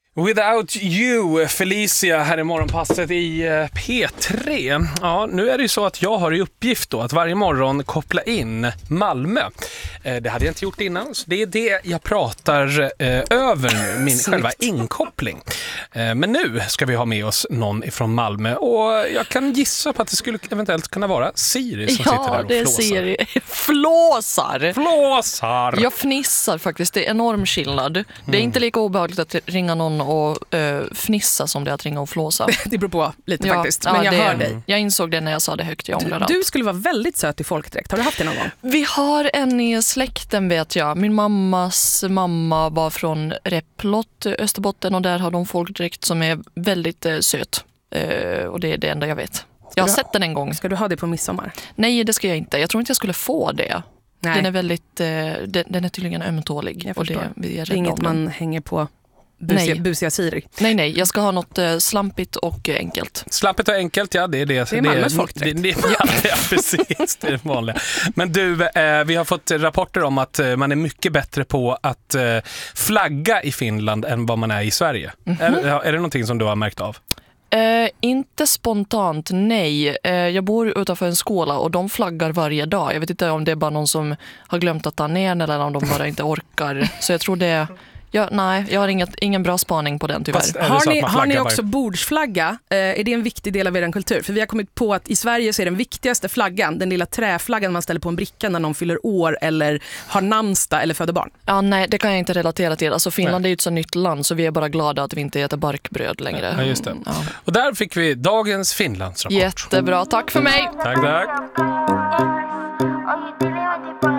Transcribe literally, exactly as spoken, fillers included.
Without You, Felicia här i morgonpasset i P tre. Ja, nu är det ju så att jag har i uppgift då att varje morgon koppla in Malmö. Det hade jag inte gjort innan, så det är det jag pratar eh, över nu, min själva inkoppling. Eh, men nu ska vi ha med oss någon ifrån Malmö och jag kan gissa på att det skulle eventuellt kunna vara Siri som ja, sitter där och det är flåsar. Siri. Flåsar! Flåsar! Jag fnissar faktiskt, det är enorm skillnad. Mm. Det är inte lika obehagligt att ringa någon och uh, fnissa som det är att ringa och flåsa. Det beror på lite ja, faktiskt, men ja, jag det, hör dig. Jag insåg det när jag sa det högt, jag ångrar du, du skulle vara väldigt söt i folkdräkt, har du haft det någon gång? Vi har en i släkten vet jag. Min mammas mamma var från Repplot, Österbotten, och där har de folkdräkt som är väldigt uh, söt. Uh, och det är det enda jag vet. Jag har sett den en gång. Ska du ha det på midsommar? Nej, det ska jag inte. Jag tror inte jag skulle få det. Nej. Den är väldigt, uh, den, den är tydligen ömtålig. Jag och det, det är det är inget man hänger på busiga, nej. busiga Siri. Nej, nej. Jag ska ha något uh, slampigt och uh, enkelt. Slampigt och enkelt, ja. Det är, det, det är Malmös folkdräkt. Det, det, det, ja, ja, precis. Det är det vanliga. Men du, eh, vi har fått rapporter om att eh, man är mycket bättre på att eh, flagga i Finland än vad man är i Sverige. Mm-hmm. Är, är det någonting som du har märkt av? Eh, inte spontant, nej. Eh, jag bor utanför en skola och de flaggar varje dag. Jag vet inte om det är bara någon som har glömt att ta ner den eller om de bara inte orkar. Så jag tror det... Ja, nej, jag har inget, ingen bra spaning på den tyvärr. Har ni, har ni också bordsflagga? Eh, är det en viktig del av er kultur? För vi har kommit på att i Sverige så är den viktigaste flaggan den lilla träflaggan man ställer på en bricka när någon fyller år eller har namnsdag eller föder barn. Ja, nej, det kan jag inte relatera till. Alltså Finland nej. är ju ett så nytt land så vi är bara glada att vi inte äter barkbröd längre. Ja, just det. Ja. Och där fick vi dagens Finlandsrapport. Jättebra, tack för mig! Tack, tack!